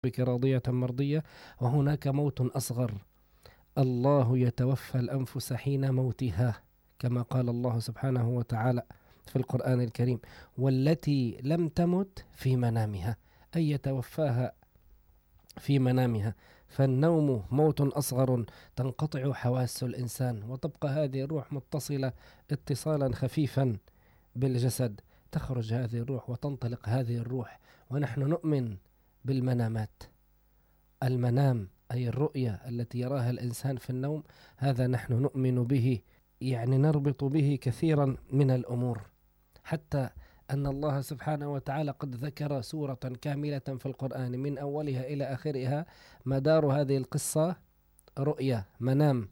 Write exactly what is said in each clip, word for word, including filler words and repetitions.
بك راضية مرضية. وهناك موت أصغر، الله يتوفى الأنفس حين موتها، كما قال الله سبحانه وتعالى في القرآن الكريم: والتي لم تمت في منامها، أي يتوفاها في منامها. فالنوم موت أصغر تنقطع حواس الإنسان، وتبقى هذه الروح متصلة اتصالا خفيفا بالجسد. تخرج هذه الروح وتنطلق هذه الروح. ونحن نؤمن بالمنامات. المنام أي الرؤية التي يراها الإنسان في النوم، هذا نحن نؤمن به، يعني نربط به كثيرا من الأمور، حتى أن الله سبحانه وتعالى قد ذكر سورة كاملة في القرآن من أولها إلى آخرها مدار هذه القصة رؤية منام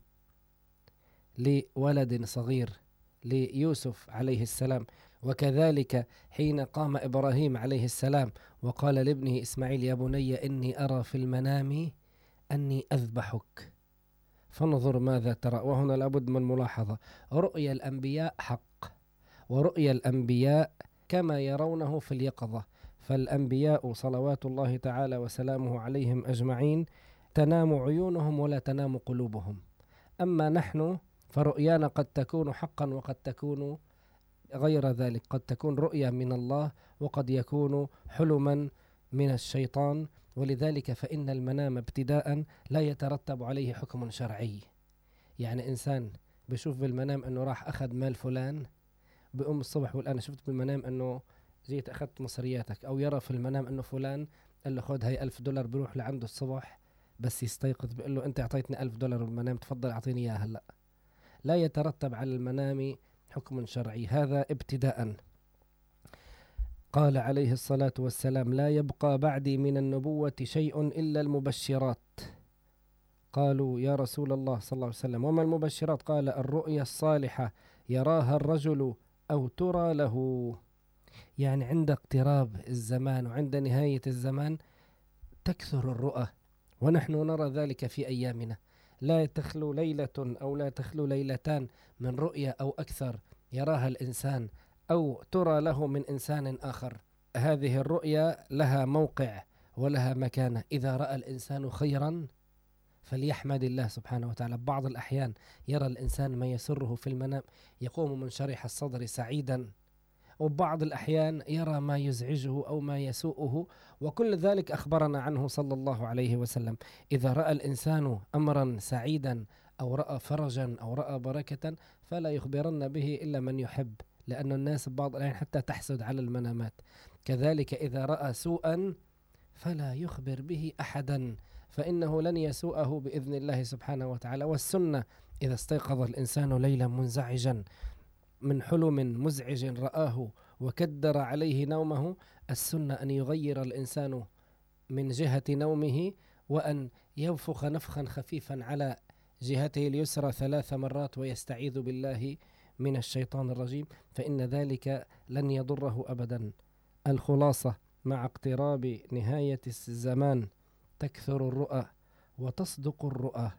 لولد صغير ليوسف عليه السلام. وكذلك حين قام إبراهيم عليه السلام وقال لابنه إسماعيل: يا بني إني أرى في المنام أني أذبحك فانظر ماذا ترى. وهنا لابد من ملاحظة: رؤيا الأنبياء حق، ورؤيا الأنبياء كما يرونه في اليقظة. فالأنبياء صلوات الله تعالى وسلامه عليهم أجمعين تنام عيونهم ولا تنام قلوبهم. أما نحن فرؤيانا قد تكون حقا وقد تكون غير ذلك، قد تكون رؤيا من الله وقد يكون حلما من الشيطان. ولذلك فإن المنام ابتداء لا يترتب عليه حكم شرعي. يعني إنسان بيشوف بالمنام أنه راح أخذ مال فلان، بأم الصبح بيقول أنا شفت بالمنام أنه جيت أخذت مصرياتك. أو يرى في المنام أنه فلان قال له خذ هاي ألف دولار، بيروح لعنده الصبح بس يستيقظ بيقول له أنت أعطيتني ألف دولار بالمنام، تفضل أعطيني إياها هلأ. لا يترتب على المنام حكم شرعي، هذا ابتداء. قال عليه الصلاة والسلام: لا يبقى بعدي من النبوة شيء إلا المبشرات. قالوا: يا رسول الله صلى الله عليه وسلم وما المبشرات؟ قال: الرؤيا الصالحة يراها الرجل أو ترى له. يعني عند اقتراب الزمان وعند نهاية الزمان تكثر الرؤى، ونحن نرى ذلك في أيامنا. لا تخلو ليلة أو لا تخلو ليلتان من رؤيا أو أكثر يراها الإنسان أو ترى له من إنسان آخر. هذه الرؤيا لها موقع ولها مكانة. إذا رأى الإنسان خيرا فليحمد الله سبحانه وتعالى. بعض الأحيان يرى الإنسان ما يسره في المنام، يقوم منشرح الصدر سعيدا، وبعض الأحيان يرى ما يزعجه أو ما يسوءه، وكل ذلك أخبرنا عنه صلى الله عليه وسلم. إذا رأى الإنسان أمرا سعيدا أو رأى فرجا أو رأى بركة فلا يخبرن به إلا من يحب، لأن الناس بعض الأحيان حتى تحسد على المنامات. كذلك إذا رأى سوءا فلا يخبر به أحدا، فإنه لن يسوءه بإذن الله سبحانه وتعالى. والسنة إذا استيقظ الإنسان ليلا منزعجا من حلم مزعج رآه وكدر عليه نومه، السنة أن يغير الإنسان من جهة نومه وأن ينفخ نفخا خفيفا على جهته اليسرى ثلاث مرات ويستعيذ بالله من الشيطان الرجيم، فإن ذلك لن يضره أبدا. الخلاصة: مع اقتراب نهاية الزمان تكثر الرؤى وتصدق الرؤى،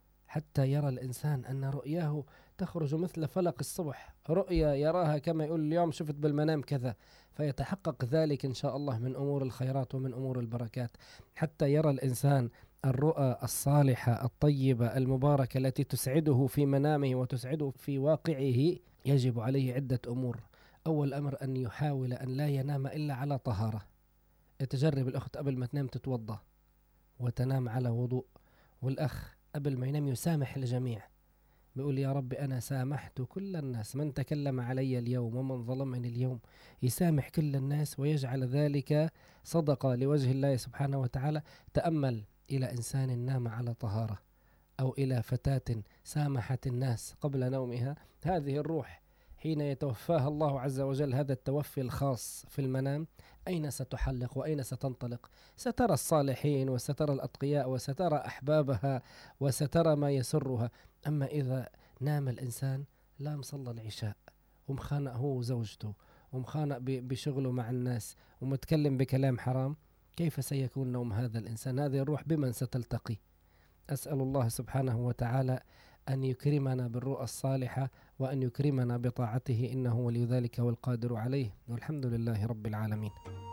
حتى يرى الإنسان أن رؤياه تخرج مثل فلق الصبح. رؤيا يراها كما يقول اليوم شفت بالمنام كذا، فيتحقق ذلك إن شاء الله من أمور الخيرات ومن أمور البركات. حتى يرى الإنسان الرؤى الصالحة الطيبة المباركة التي تسعده في منامه وتسعده في واقعه، يجب عليه عدة أمور. أول أمر أن يحاول أن لا ينام إلا على طهارة. تجرب الأخت قبل ما تنام تتوضأ وتنام على وضوء، والأخ قبل ما ينام يسامح الجميع، بيقول يا رب أنا سامحت كل الناس، من تكلم علي اليوم ومن ظلمني اليوم. يسامح كل الناس ويجعل ذلك صدقة لوجه الله سبحانه وتعالى. تأمل إلى إنسان نام على طهارة، أو إلى فتاة سامحت الناس قبل نومها. هذه الروح حين يتوفاها الله عز وجل هذا التوفي الخاص في المنام، أين ستحلق وأين ستنطلق؟ سترى الصالحين وسترى الأتقياء وسترى أحبابها وسترى ما يسرها. أما إذا نام الإنسان لا مصلى العشاء ومخانق هو وزوجته ومخانق بشغله مع الناس ومتكلم بكلام حرام، كيف سيكون نوم هذا الإنسان؟ هذه الروح بمن ستلتقي؟ أسأل الله سبحانه وتعالى أن يكرمنا بالرؤى الصالحة وأن يكرمنا بطاعته، إنه ولي ذلك والقادر عليه، والحمد لله رب العالمين.